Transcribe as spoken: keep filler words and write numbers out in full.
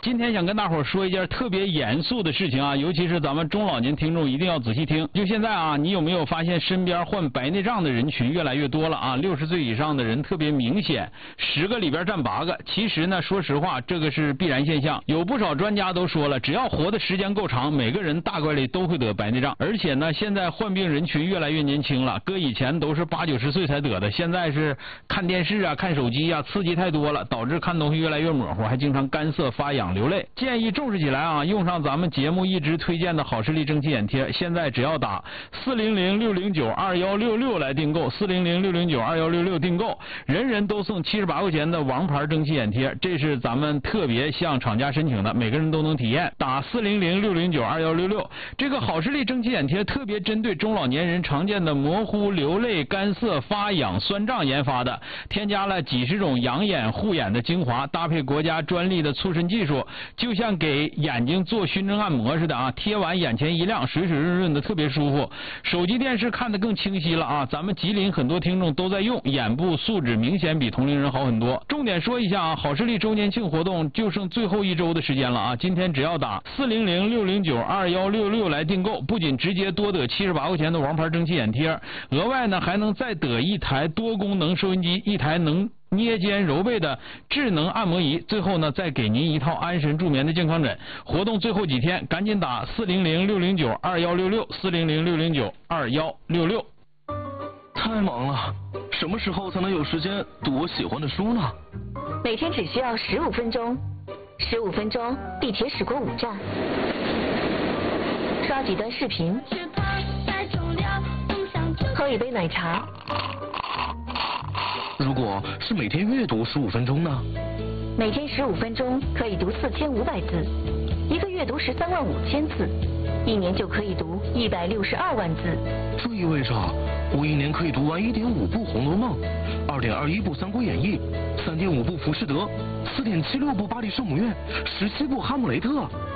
今天想跟大伙儿说一件特别严肃的事情啊，尤其是咱们中老年听众一定要仔细听。就现在啊，你有没有发现身边患白内障的人群越来越多了啊？六十岁以上的人特别明显，十个里边占八个。其实呢，说实话，这个是必然现象。有不少专家都说了，只要活的时间够长，每个人大概率都会得白内障。而且呢，现在患病人群越来越年轻了，搁以前都是八九十岁才得的，现在是看电视啊、看手机啊，刺激太多了，导致看东西越来越模糊，还经常干涩、发痒、流泪。建议重视起来啊！用上咱们节目一直推荐的好视力蒸汽眼贴，现在只要打四零零六零九二幺六六来订购，四零零六零九二幺六六订购，人人都送七十八块钱的王牌蒸汽眼贴，这是咱们特别向厂家申请的，每个人都能体验。打四零零六零九二幺六六，这个好视力蒸汽眼贴特别针对中老年人常见的模糊、流泪、干涩、发痒、酸胀研发的，添加了几十种养眼护眼的精华，搭配国家专利的促渗技术，就像给眼睛做熏蒸按摩似的啊，贴完眼前一亮，水水润润的，特别舒服。手机电视看得更清晰了啊！咱们吉林很多听众都在用，眼部素质明显比同龄人好很多。重点说一下啊，好视力周年庆活动就剩最后一周的时间了啊！今天只要打四零零六零九二幺六六来订购，不仅直接多得七十八块钱的王牌蒸汽眼贴，额外呢还能再得一台多功能收音机，一台能捏肩揉背的智能按摩仪，最后呢再给您一套安神助眠的健康枕。活动最后几天，赶紧打四零零六零九二幺六六，四零零六零九二幺六六。 太忙了，什么时候才能有时间读我喜欢的书呢？ 每天只需要十五分钟，十五分钟地铁驶过五站，刷几段视频，喝一杯奶茶。 如果是每天阅读十五分钟呢？ 每天十五分钟可以读四千五百字，一个月读十三万五千字，一年就可以读一百六十二万字。 这意味着我一年可以读完一点五部《红楼梦》，二点二一部《三国演义》，三点五部《浮士德》，四点七六部《巴黎圣母院》，十七部《哈姆雷特》。